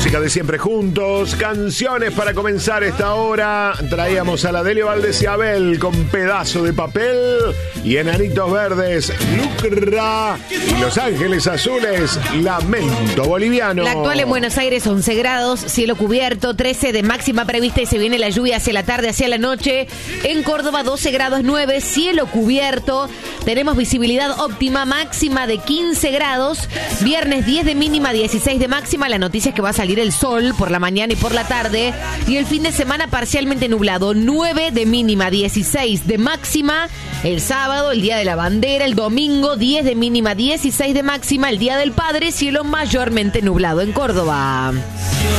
música de Siempre Juntos, canciones para comenzar esta hora. Traíamos a la Delio Valdés y Abel con Pedazo de Papel y Enanitos Verdes, Lucra y Los Ángeles Azules, Lamento Boliviano. La actual en Buenos Aires 11 grados, cielo cubierto, 13 de máxima prevista y se viene la lluvia hacia la tarde, hacia la noche. En Córdoba 12 grados 9, cielo cubierto, tenemos visibilidad óptima, máxima de 15 grados. Viernes 10 de mínima, 16 de máxima. La noticia es que va a salir el sol por la mañana y por la tarde. Y el fin de semana parcialmente nublado, 9 de mínima, 16 de máxima. El sábado, el día de la bandera. El domingo, 10 de mínima, 16 de máxima. El día del padre, cielo mayormente nublado en Córdoba.